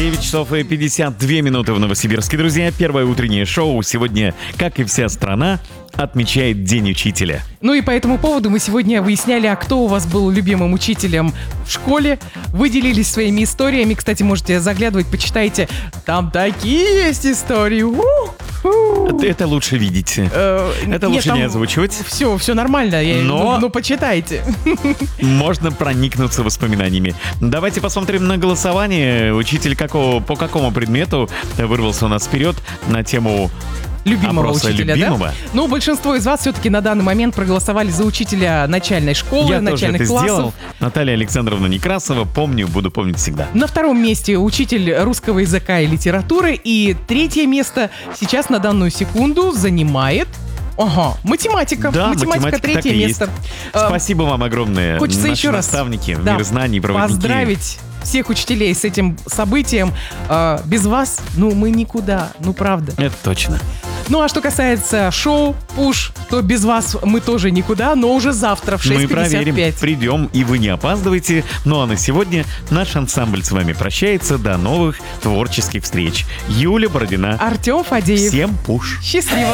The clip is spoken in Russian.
9 часов и 52 минуты в Новосибирске. Друзья, первое утреннее шоу сегодня, как и вся страна, отмечает День учителя. Ну и по этому поводу мы сегодня выясняли, а кто у вас был любимым учителем в школе. Вы делились своими историями. Кстати, можете заглядывать, почитайте. Там такие есть истории. Это лучше видеть. Это лучше не озвучивать. Все нормально. Но почитайте. Можно проникнуться воспоминаниями. Давайте посмотрим на голосование. Учитель по какому предмету вырвался у нас вперед на тему любимого опроса учителя, любимого. Да? Ну, большинство из вас все-таки на данный момент проголосовали за учителя начальной школы, Я начальных тоже это классов. сделал. Наталья Александровна Некрасова. Буду помнить всегда. На втором месте учитель русского языка и литературы. И третье место сейчас на данную секунду занимает... математика. Да, математика третье место. Спасибо вам огромное. Хочется наши еще раз наставники, мир знаний, проводники. поздравить всех учителей с этим событием. Без вас, мы никуда, правда. Это точно. Ну а что касается шоу «Пуш», то без вас мы тоже никуда, но уже завтра в 6:55. Мы проверим, придем, и вы не опаздывайте. Ну а на сегодня наш ансамбль с вами прощается. До новых творческих встреч. Юля Бородина. Артем Фадеев. Всем пуш. Счастливо.